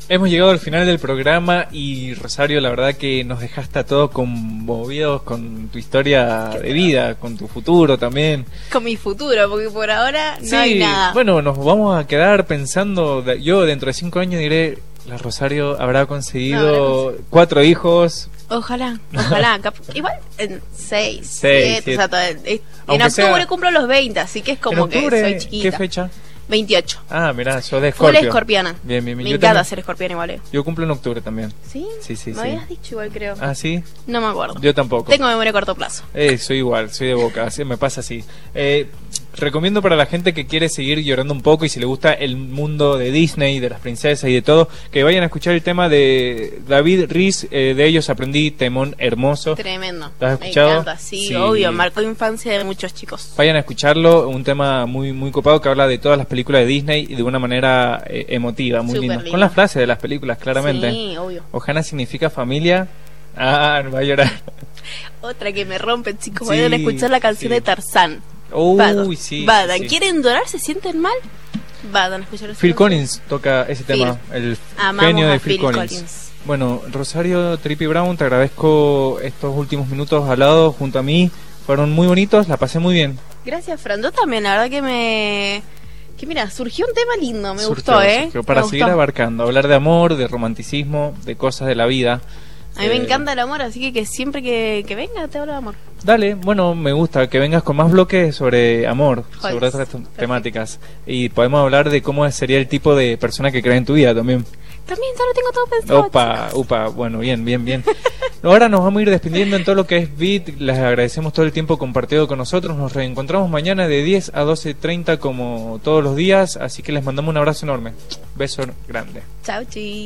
Hemos llegado al final del programa y Rosario, la verdad que nos dejaste a todos conmovidos con tu historia de vida, con tu futuro también. Con mi futuro, porque por ahora no hay nada. Bueno, nos vamos a quedar pensando, yo dentro de 5 años diré, la Rosario habrá conseguido 4 hijos. Ojalá. Igual en 6, 7, o sea, en octubre cumplo los 20, así que es como que soy chiquita. ¿Qué fecha? 28. Ah, mirá, sos de Escorpio. Full escorpiana. Bien. Me encanta ser escorpiana igual. Yo cumplo en octubre también. ¿Sí? Sí. Me habías dicho igual, creo. ¿Ah, sí? No me acuerdo. Yo tampoco. Tengo memoria a corto plazo. Soy igual, soy de Boca, así me pasa así. Recomiendo para la gente que quiere seguir llorando un poco y si le gusta el mundo de Disney, de las princesas y de todo, que vayan a escuchar el tema de David Riz, de ellos aprendí, temón hermoso. Tremendo. ¿Lo has escuchado? Me encanta, sí, obvio, marcó infancia de muchos chicos. Vayan a escucharlo, un tema muy muy copado que habla de todas las películas de Disney y de una manera emotiva, muy linda. Con las frases de las películas, claramente. Sí, obvio. Ohana significa familia. Ah, no va a llorar. Otra que me rompe, chicos, vayan a escuchar la canción de Tarzán. Uy, sí. Vayan, ¿quieren llorar? ¿Se sienten mal? Vayan a escuchar Phil Collins toca ese tema, el genio de Phil Collins. Bueno, Rosario Trippy Brown, te agradezco estos últimos minutos al lado, junto a mí. Fueron muy bonitos, la pasé muy bien. Gracias, Fran. Yo también, la verdad que mira, surgió un tema lindo, me gustó, surgió para seguir abarcando, hablar de amor, de romanticismo, de cosas de la vida. A mí me encanta el amor, así que siempre que venga te hablo de amor. Dale, bueno, me gusta que vengas con más bloques sobre amor, sobre otras temáticas. Y podemos hablar de cómo sería el tipo de persona que crea en tu vida también. También ya lo tengo todo pensado. Upa, bueno, bien. Ahora nos vamos a ir despidiendo en todo lo que es Beat. Les agradecemos todo el tiempo compartido con nosotros. Nos reencontramos mañana de 10 a 12:30 como todos los días. Así que les mandamos un abrazo enorme. Beso grande. Chau, chi.